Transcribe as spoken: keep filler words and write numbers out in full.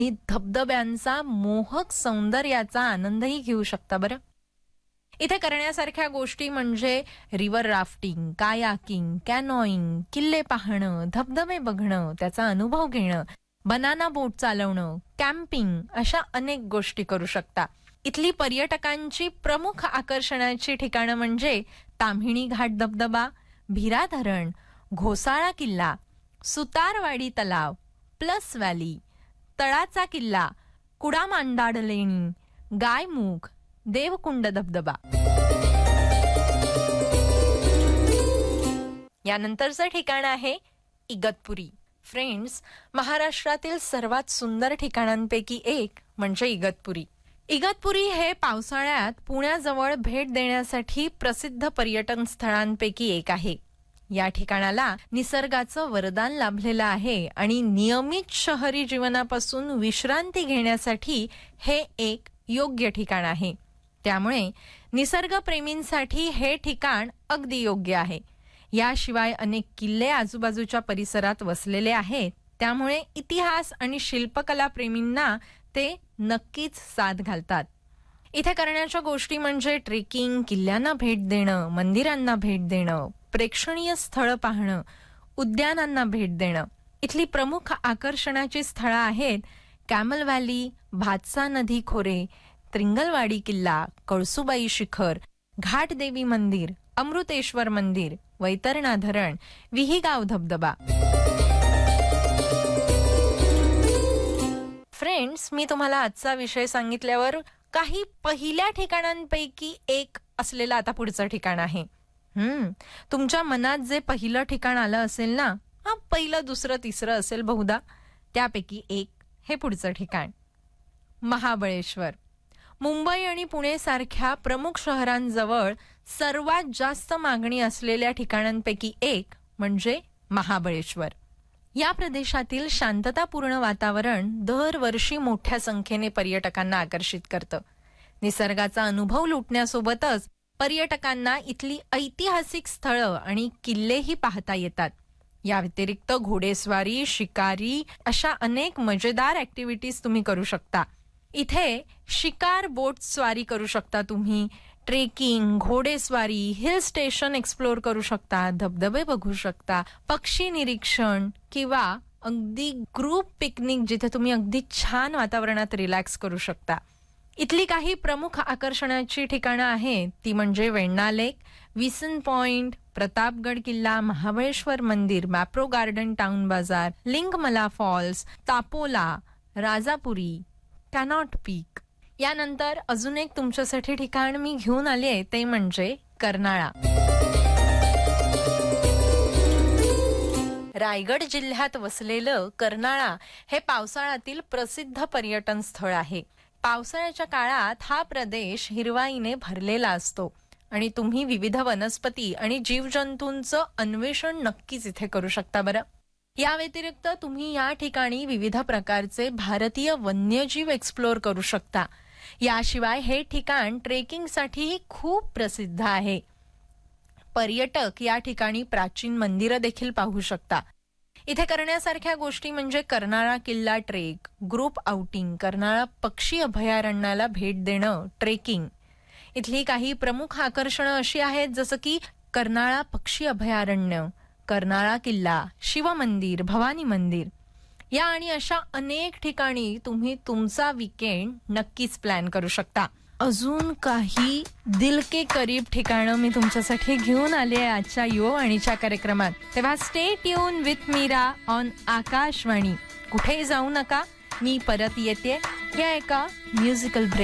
आणि धबधब्यांचा मोहक सौंदर्याचा आनंदही घेऊ शकता बरं. इथे करण्यासारख्या गोष्टी म्हणजे रिव्हर राफ्टिंग, कायाकिंग, कॅनोईंग, किल्ले पाहणं, धबधबे बघणं, त्याचा अनुभव घेणं, बनाना बोट चालवणं, कॅम्पिंग अशा अनेक गोष्टी करू शकता. इथली पर्यटकांची प्रमुख आकर्षणाची ठिकाणं म्हणजे ताम्हिणी घाट धबधबा, भीरा धरण, घोसाळा किल्ला, सुतारवाडी तलाव, प्लस व्हॅली, तळाचा किल्ला, कुडामांडाड लेणी, गायमुख, देवकुंड धबधबा. यानंतरचं ठिकाण आहे इगतपुरी. फ्रेंड्स, महाराष्ट्रातील सर्वात सुंदर ठिकाणांपैकी एक म्हणजे इगतपुरी. इगतपुरी हे पावसाळ्यात पुण्याजवळ भेट देण्यासाठी प्रसिद्ध पर्यटन स्थळांपैकी एक आहे. या ठिकाणाला निसर्गाचं वरदान लाभलेलं आहे आणि नियमित शहरी जीवनापासून विश्रांती घेण्यासाठी हे एक योग्य ठिकाण आहे. त्यामुळे निसर्गप्रेमींसाठी हे ठिकाण अगदी योग्य आहे. याशिवाय अनेक किल्ले आजूबाजूच्या परिसरात वसलेले आहेत. त्यामुळे इतिहास आणि शिल्पकला प्रेमींना ते नक्कीच साथ घालतात. इथे करण्याच्या गोष्टी म्हणजे ट्रेकिंग, किल्ल्यांना भेट देणं, मंदिरांना भेट देणं, प्रेक्षणीय स्थळं पाहणं, उद्यानांना भेट देणं. इथली प्रमुख आकर्षणाची स्थळं आहेत कॅमल व्हॅली, भातसा नदी खोरे, त्रिंगलवाडी किल्ला, कळसुबाई शिखर, घाटदेवी मंदिर, अमृतेश्वर मंदिर, वैतरणा धरण, विहीगाव धबधबा. फ्रेंड्स, मी तुम्हाला आजचा विषय सांगितल्यावर काही पहिल्या ठिकाणांपैकी एक असलेलं आता पुढचं ठिकाण आहे. हम्म तुमच्या मनात जे पहिलं ठिकाण आलं असेल ना, हा पहिलं दुसरं तिसरं असेल बहुधा, त्यापैकी एक हे पुढचं ठिकाण महाबळेश्वर. मुंबई आणि पुणे सारख्या प्रमुख शहरांजवळ सर्वात जास्त मागणी असलेल्या ठिकाणांपैकी एक म्हणजे महाबळेश्वर. या प्रदेशातील शांततापूर्ण वातावरण दरवर्षी मोठ्या संख्येने पर्यटकांना आकर्षित करतं. निसर्गाचा अनुभव लुटण्यासोबतच पर्यटकांना इथली ऐतिहासिक स्थळं आणि किल्लेही पाहता येतात. या व्यतिरिक्त घोडेस्वारी, शिकारी अशा अनेक मजेदार ऍक्टिव्हिटीज तुम्ही करू शकता. इथे शिकार बोट स्वारी करू शकता तुम्ही, ट्रेकिंग, घोडेस्वारी, हिल स्टेशन एक्सप्लोर करू शकता, धबधबे बघू शकता, पक्षी निरीक्षण किंवा अगदी ग्रुप पिकनिक जिथे तुम्ही अगदी छान वातावरणात रिलॅक्स करू शकता. इथली काही प्रमुख आकर्षणाची ठिकाणं आहेत ती म्हणजे वेण्णा लेक, विसन पॉइंट, प्रतापगड किल्ला, महाबळेश्वर मंदिर, मॅप्रो गार्डन टाउन बाजार, लिंगमला फॉल्स, तापोला, राजापुरी, कॅनॉट पीक. यानंतर अजून एक तुमच्यासाठी ठिकाण मी घेऊन आले ते म्हणजे कर्नाळा. रायगड जिल्ह्यात वसलेलं कर्नाळा हे पावसाळ्यातील प्रसिद्ध पर्यटन स्थळ आहे. पावसाळ्याच्या काळात हा प्रदेश हिरवाईने भरलेला असतो आणि तुम्ही विविध वनस्पती आणि जीवजंतूंचं अन्वेषण नक्कीच इथे करू शकता बरं. या व्यतिरिक्त तुम्ही या ठिकाणी विविध प्रकारचे भारतीय वन्यजीव एक्सप्लोर करू शकता. याशिवाय हे ठिकाण ट्रेकिंगसाठीही खूप प्रसिद्ध आहे. पर्यटक या ठिकाणी प्राचीन मंदिरं देखील पाहू शकता. इथे करण्यासारख्या गोष्टी म्हणजे कर्नाळा किल्ला ट्रेक, ग्रुप आउटिंग, कर्नाळा पक्षी अभयारण्याला भेट देणं, ट्रेकिंग. इथली काही प्रमुख आकर्षणं अशी आहेत जसं की कर्नाळा पक्षी अभयारण्य, कर्नाळा किल्ला, शिवमंदिर, भवानी मंदिर. या आणि अशा अनेक ठिकाणी तुम्ही तुमचा वीकेंड नक्कीच प्लॅन करू शकता. अजून काही दिल के करीब ठिकाणं मी तुमच्यासाठी घेऊन आले आहे आजच्या युवावाणीच्या कार्यक्रमात. तेव्हा stay tune with Mira on Akashvani. कुठेही जाऊ नका, मी परत येते या एका म्युझिकल ब्रेक